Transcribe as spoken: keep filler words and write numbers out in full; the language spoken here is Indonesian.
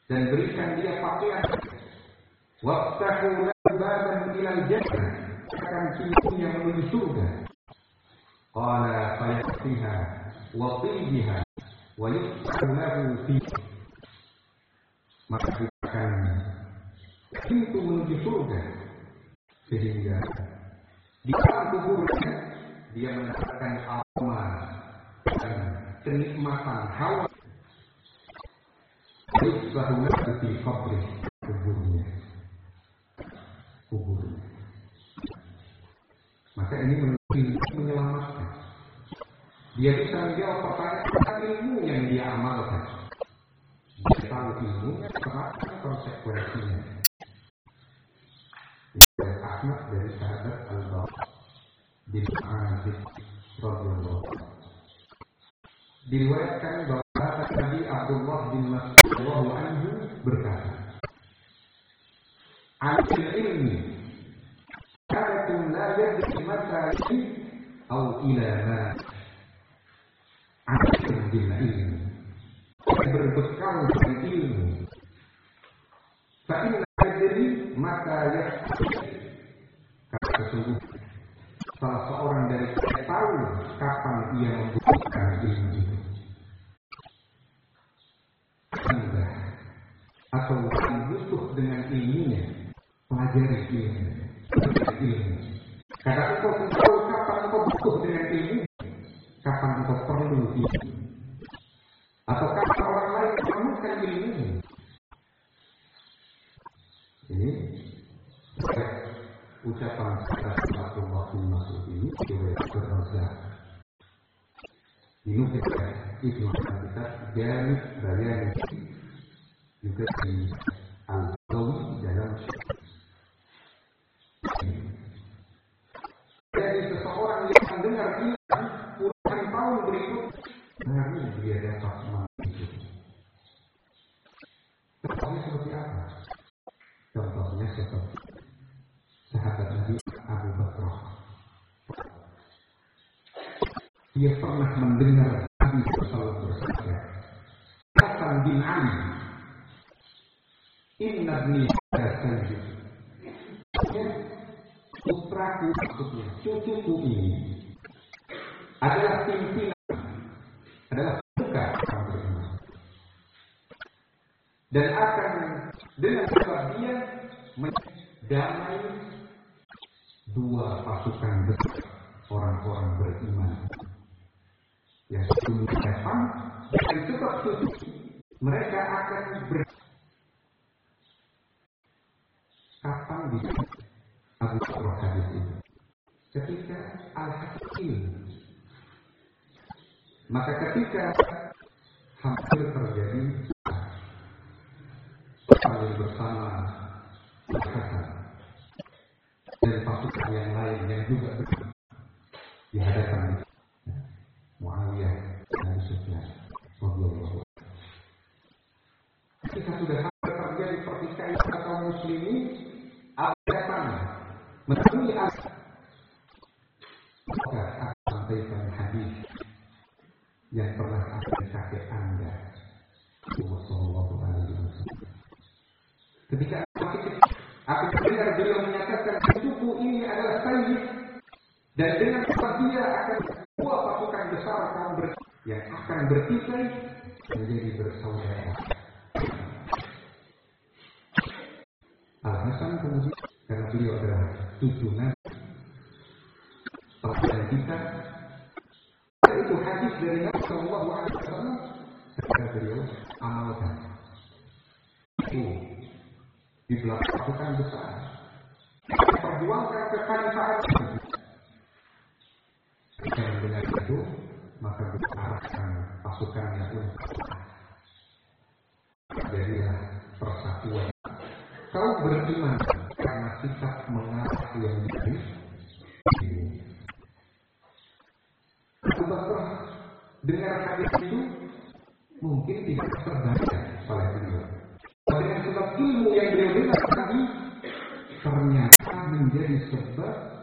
dan berikan dia pakaian. Waftahu lahu baban ilal jannah, akan pintunya menuju surga. Qala fayatiha wa tibiha wa yuftahu lahu fi, maka akan pintu menuju surga, sehingga di dalam kuburnya dia mendapatkan aroma dan kenikmatan hawa. Yuftahu lahu fi qabri, kuburnya kuburnya maka ini menyelamatkan. Dia bisa menjawab pertanyaan ilmu yang dia amalkan. Dia tahu ilmunya, terapkan konsekuensinya. Dan Ahmad dari sahabat Al-Bara bin Azib radhiyallahu anhu diriwayatkan bahwa Nabi Abdullah bin Mas'ud radhiyallahu anhu berkata, "Al ilmi karatun la yadri mata au ila ma." Al ilmi, berbekal dengan ilmu. Fa'inna yadri mata yahdi, karena sesungguhnya salah seorang dari kita tahu kapan ia membutuhkan ilmu itu. Anda atau butuh dengan ilmunya, pelajari ilmu. ilmu. Karena engkau tahu kapan engkau butuh dengan ilmu, kapan engkau perlu ilmu, atau kapan orang lain memerlukan ilmu. Ini ucapan Abdullah bin Mas'ud ini riwayat Ar-Razzaq. Dinukilkan Ibnu Hajar dan Bayan juga di Al-Qawi dalam. Jadi seseorang yang mendengar ini puluhan tahun berikut, baru dia dapat mengikuti. Contohnya seperti apa? Contohnya seperti sahabat Nabi Abu Bakar. Dia pernah mendengar Nabi sallallahu alaihi wasallam bersabda, Hasan bin Ali, Inna ibni hadza sayyid. Putraku, maksudnya cucuku ini adalah pimpinan, adalah buka orang beriman, dan akan dengan sebab dia mendamai dua pasukan besar orang-orang beriman yang sesungguhnya datang, dan sebab itu mereka akan ber kapan bisa Abu Bakar hadis itu ketika al-hakim, maka ketika hampir terjadi saling bersama Hasan dan pasukan yang lain yang juga bersama di hadapan Muawiyah dan Abu Sufyan radhiyallahu anhu. Ketika sudah hampir terjadi pertikaian kaum muslimin, Abu datang menemui Abu. Maka aku sampaikan hadis yang pernah ada di kakek Anda, sallallahu alaihi wasallam. Ketika aku aku mendengar beliau menyatakan cucuku ini adalah sayyid, dan dengan sebab dia akan dua pasukan besar kaum ber yang akan bertikai menjadi bersaudara. Al-Hasan kemudian, karena beliau adalah cucu Nabi, dan kita itu hadis dari Nabi sallallahu alaihi wasallam, ketika beliau amalkan itu di belakang pasukan besar, perjuangkan kekhalifahan. Jika mendengar itu, maka diarahkan pasukannya untuk jadilah persatuan. Kau beriman karena sikap mengarah yang diberi. Abu Bakar dengar hadis itu mungkin tidak terbaca oleh beliau. Dengan sebab ilmu yang beliau dengar tadi ternyata menjadi sebab